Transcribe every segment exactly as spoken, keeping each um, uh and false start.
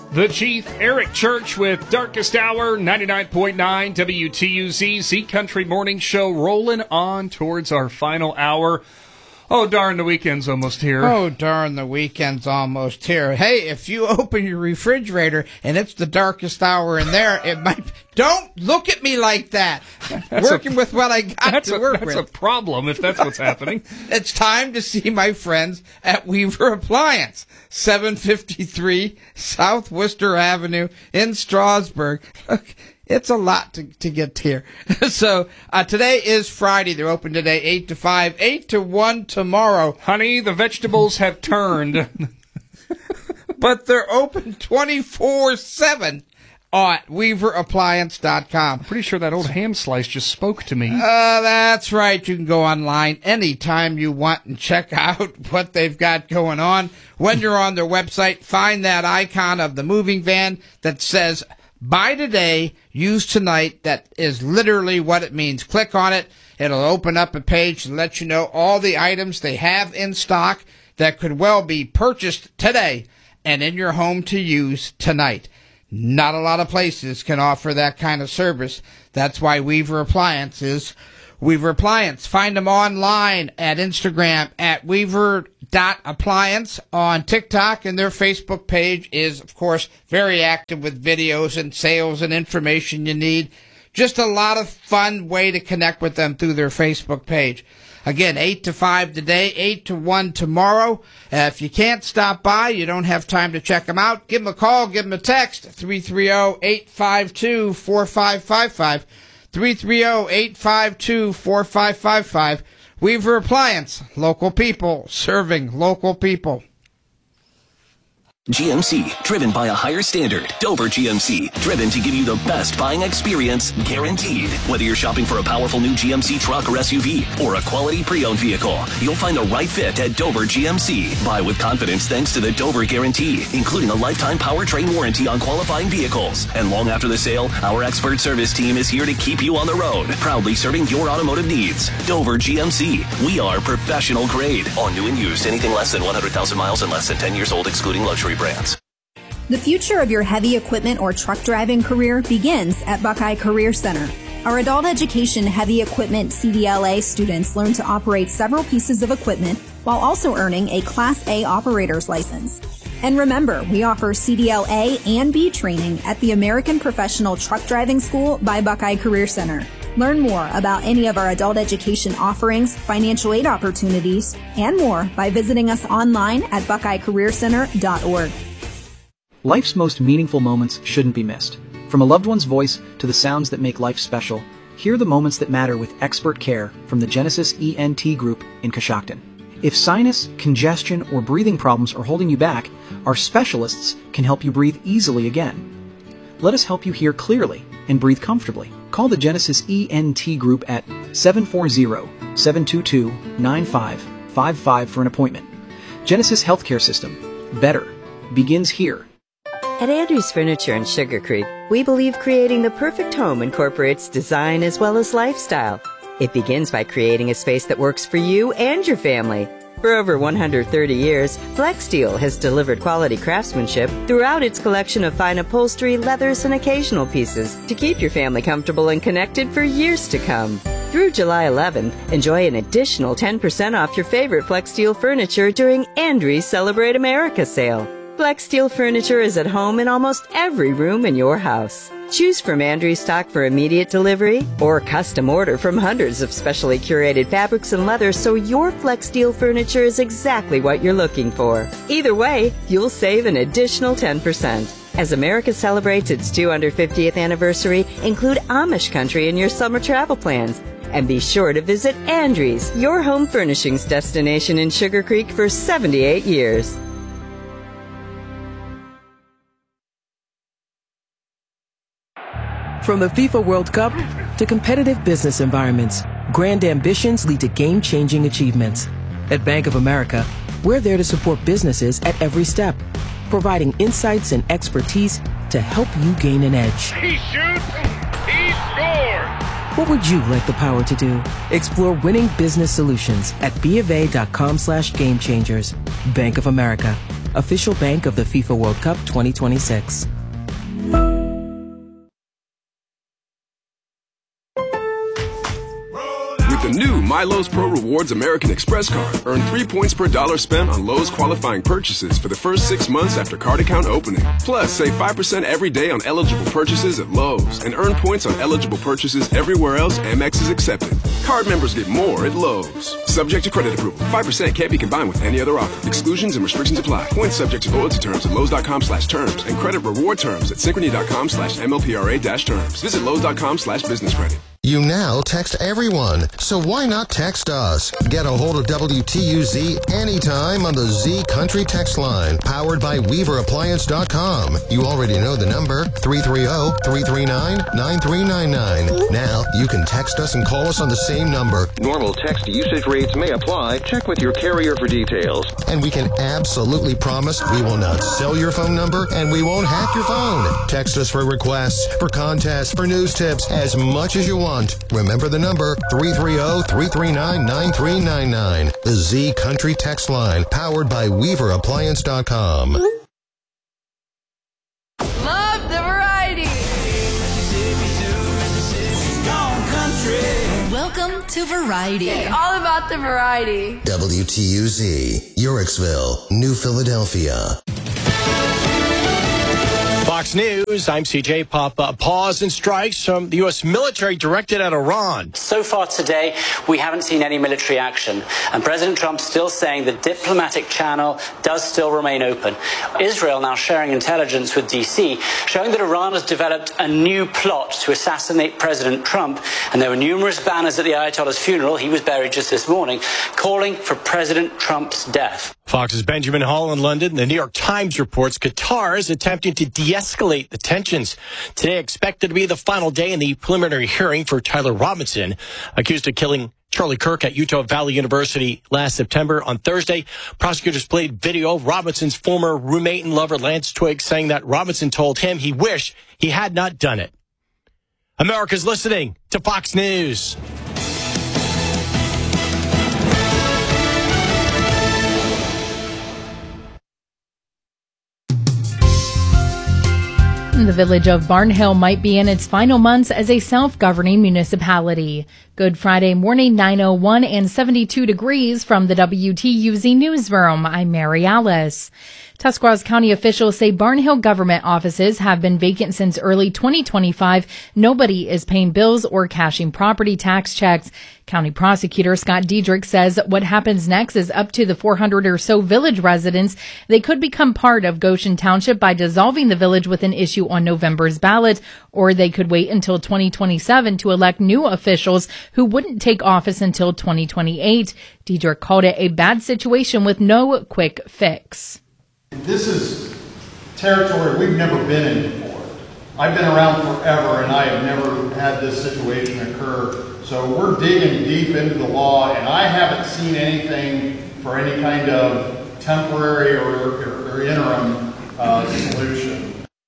The Chief, Eric Church with Darkest Hour, ninety-nine point nine W T U Z, Z Country Morning Show, rolling on towards our final hour. Oh, darn, the weekend's almost here. Oh, darn, the weekend's almost here. Hey, if you open your refrigerator and it's the darkest hour in there, it might... Don't look at me like that. That's Working a, with what I got to a, work that's with. That's a problem if that's what's happening. It's time to see my friends at Weaver Appliance, seven fifty-three South Worcester Avenue in Strasburg. It's a lot to, to get here. So uh, today is Friday. They're open today eight to five, eight to one tomorrow. Honey, the vegetables have turned. But they're open twenty-four seven at weaver appliance dot com. I'm pretty sure that old ham slice just spoke to me. Uh, that's right. You can go online anytime you want and check out what they've got going on. When you're on their website, find that icon of the moving van that says buy today, use tonight. That is literally what it means. Click on it. It'll open up a page and let you know all the items they have in stock that could well be purchased today and in your home to use tonight. Not a lot of places can offer that kind of service. That's why Weaver Appliance is Weaver Appliance. Find them online at Instagram at weaver dot appliance, on TikTok, and their Facebook page is, of course, very active with videos and sales and information you need. Just a lot of fun way to connect with them through their Facebook page. Again, eight to five today, eight to one tomorrow. Uh, if you can't stop by, you don't have time to check them out, give them a call, give them a text, three three zero, eight five two, four five five five, three three zero, eight five two, four five five five. Weaver Appliance, local people serving local people. G M C, driven by a higher standard. Dover G M C, driven to give you the best buying experience, guaranteed. Whether you're shopping for a powerful new G M C truck or S U V, or a quality pre-owned vehicle, you'll find the right fit at Dover G M C. Buy with confidence thanks to the Dover Guarantee, including a lifetime powertrain warranty on qualifying vehicles. And long after the sale, our expert service team is here to keep you on the road, proudly serving your automotive needs. Dover G M C, we are professional grade. On new and used, anything less than one hundred thousand miles and less than ten years old, excluding luxury brands. The future of your heavy equipment or truck driving career begins at Buckeye Career Center. Our adult education heavy equipment C D L A students learn to operate several pieces of equipment while also earning a Class A operator's license. And remember, we offer C D L A and B training at the American Professional Truck Driving School by Buckeye Career Center. Learn more about any of our adult education offerings, financial aid opportunities, and more by visiting us online at buckeye career center dot org. Life's most meaningful moments shouldn't be missed. From a loved one's voice to the sounds that make life special, hear the moments that matter with expert care from the Genesis E N T Group in Coshocton. If sinus, congestion, or breathing problems are holding you back, our specialists can help you breathe easily again. Let us help you hear clearly and breathe comfortably. Call the Genesis E N T Group at seven four zero, seven two two, nine five five five for an appointment. Genesis Healthcare System. Better begins here. At Andrews Furniture in Sugar Creek, we believe creating the perfect home incorporates design as well as lifestyle. It begins by creating a space that works for you and your family. For over one hundred thirty years, FlexSteel has delivered quality craftsmanship throughout its collection of fine upholstery, leathers, and occasional pieces to keep your family comfortable and connected for years to come. Through July eleventh, enjoy an additional ten percent off your favorite FlexSteel furniture during Andrews Celebrate America sale. FlexSteel furniture is at home in almost every room in your house. Choose from Andrews stock for immediate delivery or custom order from hundreds of specially curated fabrics and leathers so your FlexSteel furniture is exactly what you're looking for. Either way, you'll save an additional ten percent. As America celebrates its two hundred fiftieth anniversary, include Amish country in your summer travel plans. And be sure to visit Andrews, your home furnishings destination in Sugar Creek for seventy-eight years. From the FIFA World Cup to competitive business environments, grand ambitions lead to game-changing achievements. At Bank of America, we're there to support businesses at every step, providing insights and expertise to help you gain an edge. He shoots, he scores! What would you like the power to do? Explore winning business solutions at B of A dot com slash game changers. Bank of America, official bank of the FIFA World Cup twenty twenty-six. With the new MyLowe's Pro Rewards American Express card, earn three points per dollar spent on Lowe's qualifying purchases for the first six months after card account opening. Plus, save five percent every day on eligible purchases at Lowe's and earn points on eligible purchases everywhere else Amex is accepted. Card members get more at Lowe's. Subject to credit approval. five percent can't be combined with any other offer. Exclusions and restrictions apply. Points subject to loyalty terms at Lowe's.com slash terms and credit reward terms at Synchrony.com slash MLPRA dash terms. Visit Lowe's.com slash business credit. You now text everyone, so why not text us? Get a hold of W T U Z anytime on the Z Country text line, powered by Weaver Appliance dot com. You already know the number, three three zero, three three nine, nine three nine nine. Now, you can text us and call us on the same number. Normal text usage rates may apply. Check with your carrier for details. And we can absolutely promise we will not sell your phone number and we won't hack your phone. Text us for requests, for contests, for news tips, as much as you want. Remember the number, three three zero, three three nine, nine three nine nine. The Z Country text line, powered by Weaver Appliance dot com. Love the variety. Welcome to Variety. It's all about the variety. W T U Z, Eurexville, New Philadelphia. Fox News, I'm C J Pop. Uh, pause and strikes from the U S military directed at Iran. So far today, we haven't seen any military action. And President Trump's still saying the diplomatic channel does still remain open. Israel now sharing intelligence with D C, showing that Iran has developed a new plot to assassinate President Trump. And there were numerous banners at the Ayatollah's funeral, he was buried just this morning, calling for President Trump's death. Fox's Benjamin Hall in London. The New York Times reports Qatar is attempting to de-escalate the tensions. Today expected to be the final day in the preliminary hearing for Tyler Robinson, accused of killing Charlie Kirk at Utah Valley University last September. On Thursday, prosecutors played video of Robinson's former roommate and lover, Lance Twigg, saying that Robinson told him he wished he had not done it. America's listening to Fox News. The village of Barnhill might be in its final months as a self-governing municipality. Good Friday morning, nine oh one and seventy-two degrees from the W T U Z newsroom. I'm Mary Alice. Tuscarawas County officials say Barnhill government offices have been vacant since early twenty twenty-five. Nobody is paying bills or cashing property tax checks. County prosecutor Scott Diedrich says what happens next is up to the four hundred or so village residents. They could become part of Goshen Township by dissolving the village with an issue on November's ballot, or they could wait until twenty twenty-seven to elect new officials who wouldn't take office until twenty twenty-eight. Diedrich called it a bad situation with no quick fix. This is territory we've never been in before. I've been around forever and I have never had this situation occur. So we're digging deep into the law and I haven't seen anything for any kind of temporary or, or, or interim uh, solution.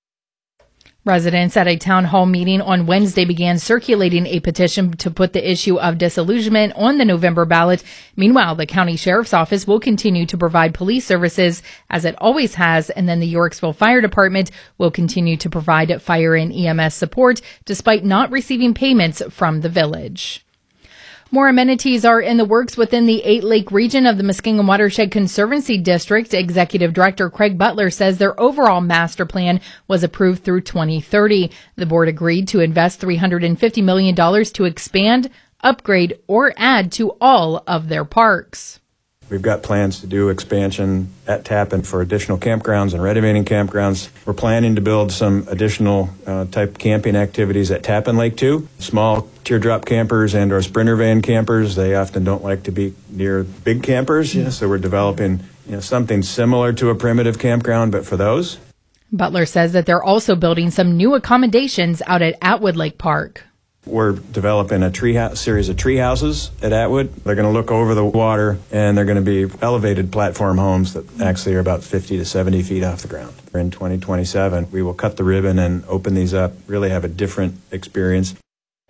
Residents at a town hall meeting on Wednesday began circulating a petition to put the issue of disillusionment on the November ballot. Meanwhile, the county sheriff's office will continue to provide police services as it always has, and then the Yorksville Fire Department will continue to provide fire and E M S support despite not receiving payments from the village. More amenities are in the works within the Eight Lake region of the Muskingum Watershed Conservancy District. Executive Director Craig Butler says their overall master plan was approved through twenty thirty. The board agreed to invest three hundred fifty million dollars to expand, upgrade, or add to all of their parks. We've got plans to do expansion at Tappan for additional campgrounds and renovating campgrounds. We're planning to build some additional uh, type camping activities at Tappan Lake too. Small teardrop campers and or sprinter van campers, they often don't like to be near big campers, you know, so we're developing you know, something similar to a primitive campground, but for those. Butler says that they're also building some new accommodations out at Atwood Lake Park. We're developing a tree house, series of tree houses at Atwood. They're going to look over the water, and they're going to be elevated platform homes that actually are about fifty to seventy feet off the ground. In twenty twenty-seven, we will cut the ribbon and open these up, really have a different experience.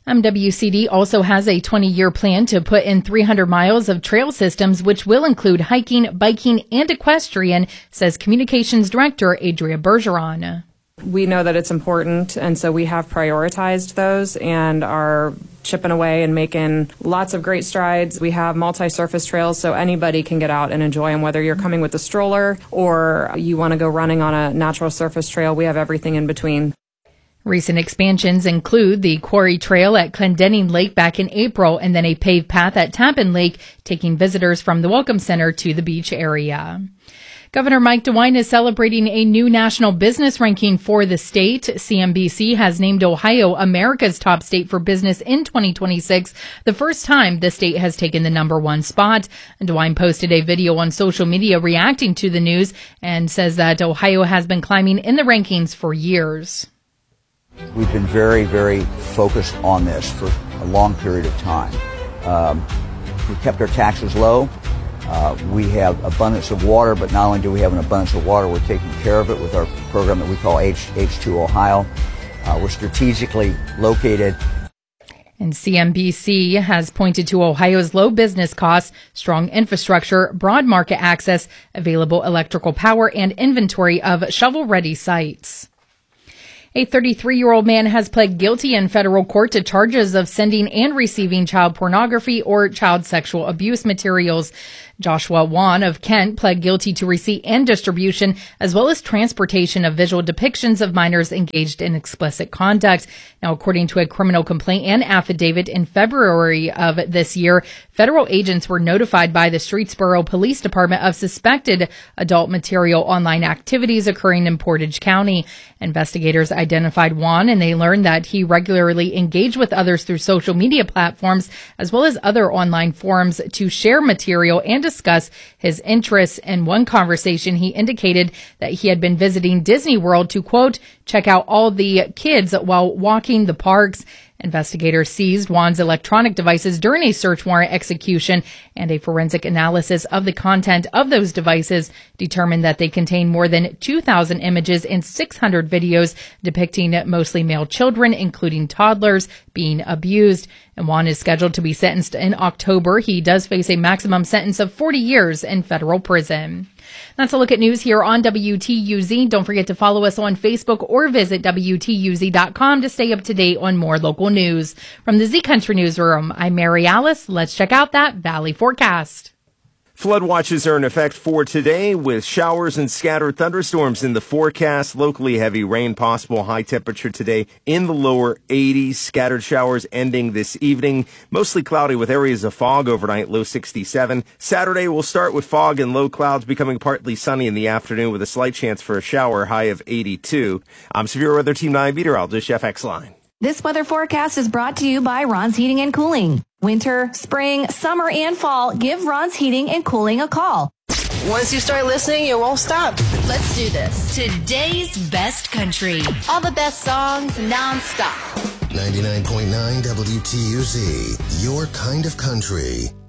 M W C D also has a twenty-year plan to put in three hundred miles of trail systems, which will include hiking, biking, and equestrian, says Communications Director Adria Bergeron. We know that it's important, and so we have prioritized those and are chipping away and making lots of great strides. We have multi-surface trails, so anybody can get out and enjoy them, whether you're coming with a stroller or you want to go running on a natural surface trail. We have everything in between. Recent expansions include the Quarry Trail at Clendenning Lake back in April and then a paved path at Tappan Lake, taking visitors from the Welcome Center to the beach area. Governor Mike DeWine is celebrating a new national business ranking for the state. C N B C has named Ohio America's top state for business in twenty twenty-six, the first time the state has taken the number one spot. DeWine posted a video on social media reacting to the news and says that Ohio has been climbing in the rankings for years. We've been very, very focused on this for a long period of time. Um, we kept our taxes low. Uh, we have abundance of water, but not only do we have an abundance of water, we're taking care of it with our program that we call H, H2 Ohio. Uh, we're strategically located. And C N B C has pointed to Ohio's low business costs, strong infrastructure, broad market access, available electrical power, and inventory of shovel-ready sites. A thirty-three-year-old man has pled guilty in federal court to charges of sending and receiving child pornography or child sexual abuse materials. Joshua Wan of Kent pled guilty to receipt and distribution, as well as transportation of visual depictions of minors engaged in explicit conduct. Now, according to a criminal complaint and affidavit in February of this year, federal agents were notified by the Streetsboro Police Department of suspected adult material online activities occurring in Portage County. Investigators identified Wan, and they learned that he regularly engaged with others through social media platforms, as well as other online forums, to share material and discuss his interests. In one conversation, he indicated that he had been visiting Disney World to, quote, check out all the kids while walking the parks. Investigators seized Wan's electronic devices during a search warrant execution, and a forensic analysis of the content of those devices determined that they contain more than two thousand images and six hundred videos depicting mostly male children, including toddlers, being abused. And Wan is scheduled to be sentenced in October. He does face a maximum sentence of forty years in federal prison. That's a look at news here on W T U Z. Don't forget to follow us on Facebook or visit W T U Z dot com to stay up to date on more local news. From the Z Country Newsroom, I'm Mary Alice. Let's check out that Valley forecast. Flood watches are in effect for today with showers and scattered thunderstorms in the forecast. Locally heavy rain possible. High temperature today in the lower eighties. Scattered showers ending this evening. Mostly cloudy with areas of fog overnight. Low sixty-seven. Saturday will start with fog and low clouds becoming partly sunny in the afternoon with a slight chance for a shower. High of eighty-two. I'm Severe Weather Team nine meteorologist Jeff Exline. This weather forecast is brought to you by Ron's Heating and Cooling. Winter, spring, summer, and fall, give Ron's Heating and Cooling a call. Once you start listening, you won't stop. Let's do this. Today's best country. All the best songs nonstop. ninety-nine point nine W T U Z, your kind of country.